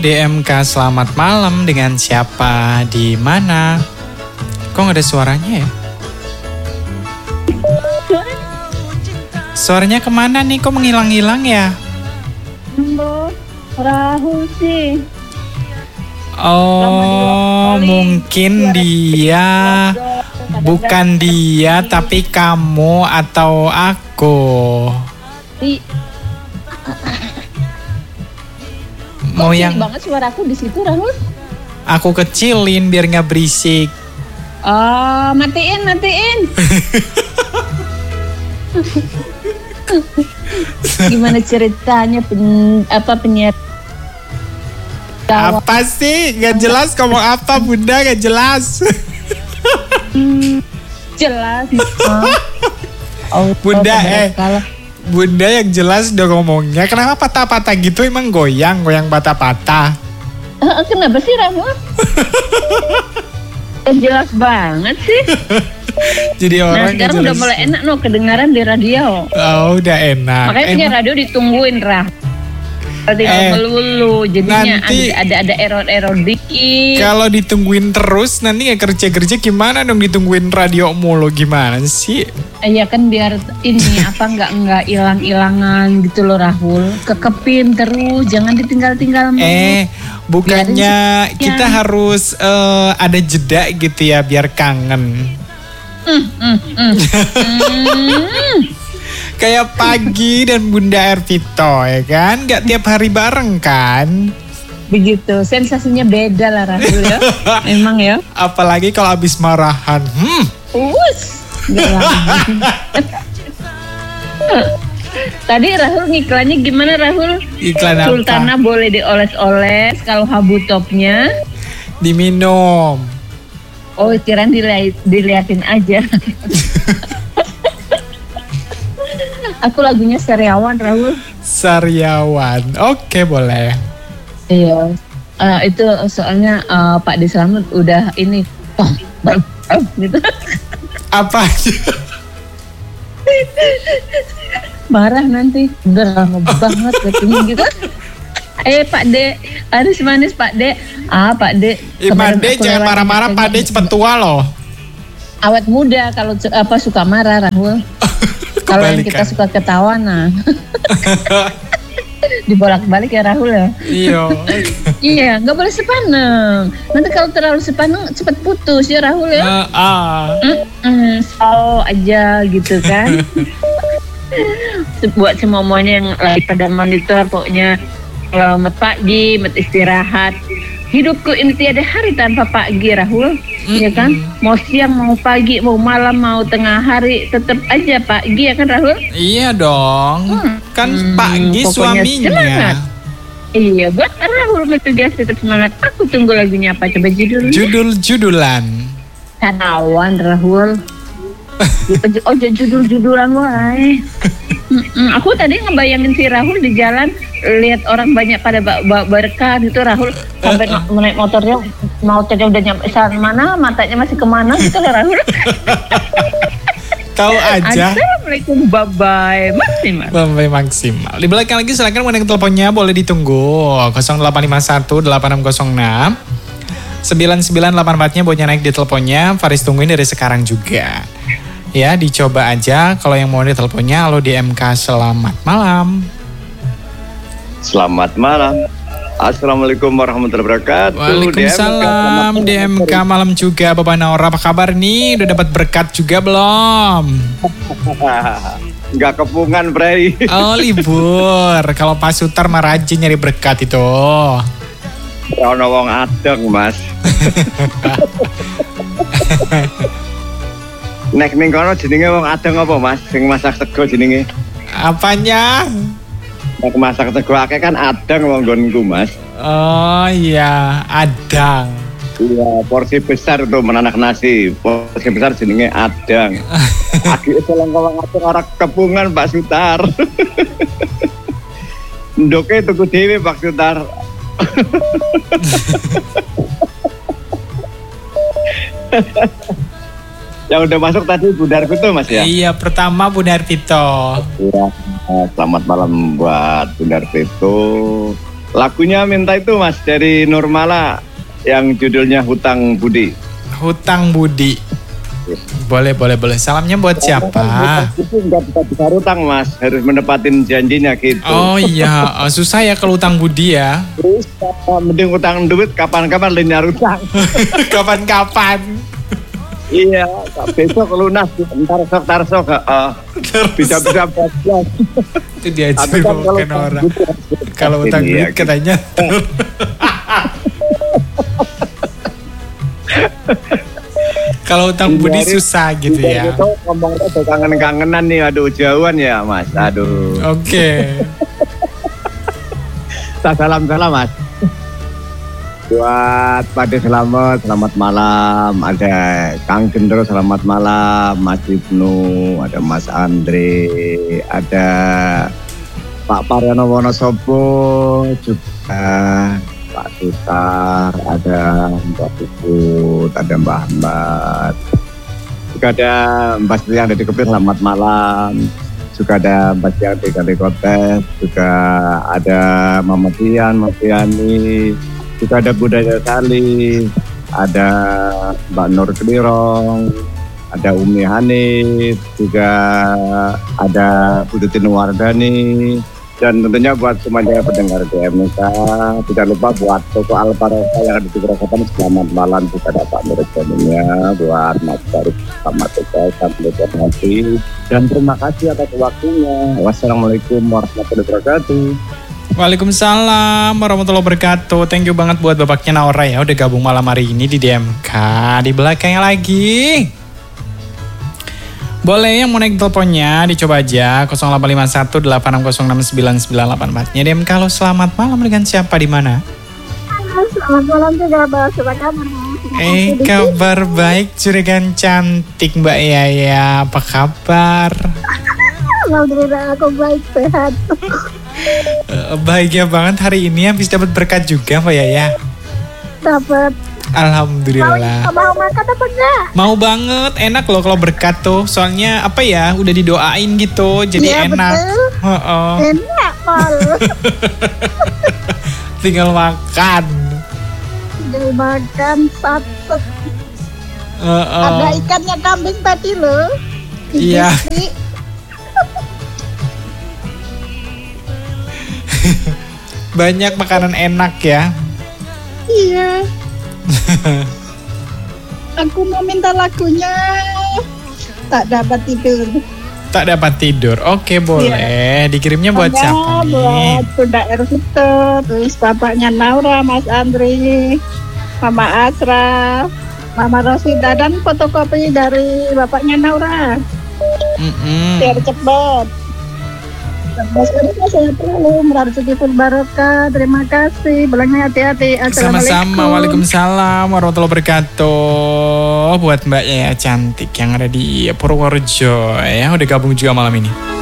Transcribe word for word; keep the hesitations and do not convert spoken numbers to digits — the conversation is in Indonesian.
D M K selamat malam, dengan siapa, di mana? Kok nggak ada suaranya ya? Suaranya kemana nih? Kok menghilang-hilang ya? Rahul sih. Oh, mungkin dia, bukan dia, tapi kamu atau aku. Mau yang banget suaraku di situ, Rahul? Aku kecilin biar nggak berisik. Oh, matiin, matiin. Gimana ceritanya pen, apa penyiar? Apa sih? Gak jelas ngomong apa, Bunda, gak jelas. hmm, jelas. Oh, Bunda, oh, eh. Kalah. Bunda yang jelas udah ngomongnya. Kenapa patah-patah gitu? Emang goyang, goyang patah-patah. Uh, kenapa sih, Rahul? eh, jelas banget sih. Jadi orang nah sekarang udah mulai enak no kedengaran di radio. Oh, udah enak. Makanya punya radio ditungguin, Rah. Tinggal eh, melulu, jadinya nanti, ada ada error-error dikit. Kalau ditungguin terus nanti nggak kerja-kerja gimana dong, ditungguin radio mulu gimana sih? Iya kan biar ini apa nggak nggak hilang-hilangan gitu loh, Rahul. Kekepin terus, jangan ditinggal-tinggal mulu. Eh, bukannya kita harus uh, ada jeda gitu ya biar kangen. Mm, mm, mm. mm. Kayak Pagi dan Bunda Ervito ya kan, nggak tiap hari bareng kan? Begitu, sensasinya beda lah, Rahul ya. Emang ya. Apalagi kalau abis marahan. Hmm. Us. Tadi Rahul ngiklannya gimana, Rahul? Iklan apa? Sultana boleh dioles-oles, kalau habu topnya diminum. Oh, kirain dili- diliatin aja. Aku lagunya Sariawan, Rahul. Sariawan, oke boleh. Iya, uh, itu soalnya uh, Pak D Slamet udah ini, oh, oh, gitu. Apa aja? Marah nanti, udah lama banget katanya gitu. Eh Pak D, harus manis Pak D. Ah Pak D. Eh Pak D jangan marah-marah, Pak D cepat tua loh. Awet muda kalau apa suka marah, Rahul. Kalau yang kita suka ketawa, nah dibolak-balik ya, Rahul ya. Iya. Iya, nggak boleh sepaneng. Nanti kalau terlalu sepaneng cepat putus ya, Rahul ya. Uh, ah. Mm-mm, so aja gitu kan. Buat semuanya yang lagi pada monitor, pokoknya selamat pagi, selamat istirahat. Hidupku ini tiada hari tanpa pagi, Rahul. Mm-hmm. Ya kan? Mau siang, mau pagi, mau malam, mau tengah hari, tetap aja pagi ya kan, Rahul? Iya dong. Hmm. Kan hmm, pagi suaminya. Semangat. Iya, buat Rahul bertugas tetap semangat. Aku tunggu lagunya apa? Coba judulnya. Judul-judulan. Kanawan, Rahul. Oh, judul-judulan wae. Aku tadi ngebayangin si Rahul di jalan, lihat orang banyak pada bawa berkah gitu, Rahul sampai naik motornya, motornya udah nyampe sana mana, matanya masih kemana gitu loh, Rahul. Tahu aja. Assalamualaikum, bye-bye maksimal. Bye-bye maksimal. Di belakang lagi silakan mau yang teleponnya boleh ditunggu nol delapan lima satu delapan enam nol enam sembilan sembilan delapan empat-nya buatnya naik di teleponnya. Faris tungguin dari sekarang juga. Ya, dicoba aja kalau yang mau di teleponnya. Halo D M K, selamat malam. Selamat malam. Assalamualaikum warahmatullahi wabarakatuh. Waalaikumsalam. D M K malam juga, Bapak Naura. Apa kabar nih? Udah dapat berkat juga belum? Enggak kepungan, Bray. Oh, libur. Kalau Pak Sutar mah rajin nyari berkat itu. Ono wong adeng, Mas. Nek ning kono jenenge wong adeng apa, Mas? Sing masak sego jenenge. Apanya? Nek masak sego akeh kan adeng wong nggonku, Mas. Oh iya, adang. Iya, porsi besar tuh menanak nasi. Porsi besar jenenge adang. Aki selong wong adeng ora kepungan, Pak Sutar. Ndoke tuku dhewe, Pak Sutar. Yang udah masuk tadi Bundarku tuh, Mas ya? Iya, pertama Bunda Ervito. Iya, selamat malam buat Bunda Ervito. Lagunya minta itu Mas dari Nurmala yang judulnya Hutang Budi. Hutang Budi. Boleh, boleh, boleh. Salamnya buat siapa? Itu nggak bisa bisa hutang Mas, harus menepatin janjinya gitu. Oh iya, oh, susah ya kalau hutang budi ya. Terus mending utang duit kapan-kapan linear utang. Kapan-kapan. Iya, besok lunas, ntar sok tar sok, uh, bisa-bisa bagus. Itu diajarin kan bukan orang. Kalau utang ini duit ya, katanya. Kalau utang budi susah gitu ya. Itu ngomongnya udah kangen-kangenan nih, aduh jauhan ya Mas, aduh. Oke. Salam-salam Mas. Buat Pade selamat, selamat malam. Ada Kang Gendro selamat malam, Mas Ibnu, ada Mas Andre, ada Pak Paryono Wonosobo, juga Pak Sutar, ada Mbak Puput, ada Mbak Ahmad, juga ada Mbak Sri yang dari Kepir selamat malam, juga ada Mbak Siang di Kalikotes, juga ada Mama Tian, Mas Yani, juga ada Budaya Sali, ada Mbak Nur Kelirong, ada Umi Hanif, juga ada Budutin Wardani, dan tentunya buat semuanya pendengar D M K, tidak lupa buat Toko Alparosa yang ada di Purwokerto, selamat malam, juga ada Pak Nur Jaminya, buat Mas Barik, selamat tugas, sampai nanti, dan terima kasih atas waktunya. Wassalamualaikum warahmatullahi wabarakatuh. Waalaikumsalam warahmatullahi wabarakatuh. Thank you banget buat bapaknya Naura ya, udah gabung malam hari ini di D M K. Di belakangnya lagi. Boleh yang mau naik teleponnya dicoba aja nol delapan lima satu delapan enam nol enam sembilan sembilan delapan empat-nya. D M K, halo selamat malam, dengan siapa di mana? Halo, selamat malam juga Mbak. Apa kabar? Eh, kabar baik, juragan cantik Mbak Yaya. Apa kabar? Alhamdulillah aku baik, sehat. Uh, bahagia banget hari ini, habis dapat berkat juga Mbak Yaya. Dapat. Alhamdulillah. Mau, mau makan apa enggak? Mau banget, enak loh kalau berkat tuh. Soalnya apa ya, udah didoain gitu, jadi Iya, enak. betul. Oh, Enak mal. tinggal makan. Tinggal makan satu. Uh, Ada ikannya kambing tadi loh. Iya. Banyak makanan enak ya. Iya. Aku mau minta lagunya. Tak dapat tidur. Tak dapat tidur. Oke, boleh. Dikirimnya buat Ada siapa nih? Buat Bunda Ervito, terus bapaknya Naura, Mas Andri, Mama Asra, Mama Rosida, dan fotokopi dari bapaknya Naura. Mm-mm. Biar cepet. Mas Ervito saya perlu merajut full barokah. Terima kasih. Bilangnya hati-hati. Assalamualaikum. Sama-sama. Waalaikumsalam warahmatullahi wabarakatuh. Buat Mbak Yaya cantik yang ada di Purworejo ya, udah gabung juga malam ini.